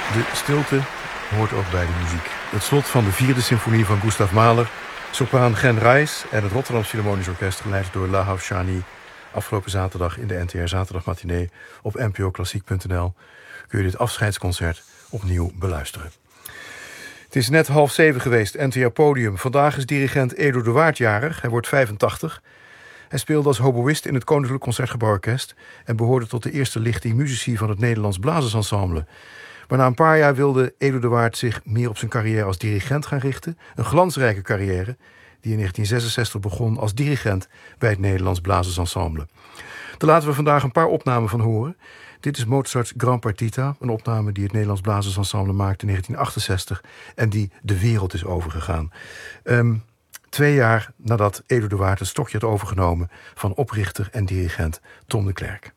De stilte hoort ook bij de muziek. Het slot van de 4e symfonie van Gustav Mahler, sopraan Gen Reis en het Rotterdamse Philharmonisch Orkest, geleid door Lahav Shani. Afgelopen zaterdag in de NTR Zaterdagmatinee op npoklassiek.nl kun je dit afscheidsconcert opnieuw beluisteren. Het is net 6:30 geweest, NTR Podium. Vandaag is dirigent Edo de Waard jarig. Hij wordt 85. Hij speelde als hoboïst in het Koninklijk Concertgebouworkest en behoorde tot de eerste lichting musici van het Nederlands Blazersensemble. Maar na een paar jaar wilde Edo de Waard zich meer op zijn carrière als dirigent gaan richten. Een glansrijke carrière die in 1966 begon als dirigent bij het Nederlands Blazersensemble. Daar laten we vandaag een paar opnamen van horen. Dit is Mozarts Gran Partita, een opname die het Nederlands Blazersensemble maakte in 1968 en die de wereld is overgegaan. 2 jaar nadat Edo de Waard het stokje had overgenomen van oprichter en dirigent Tom de Klerk.